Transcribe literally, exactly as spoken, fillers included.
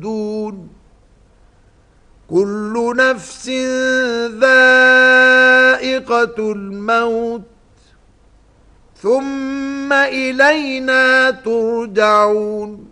دون كل نفس ذائقة الموت ثم إلينا ترجعون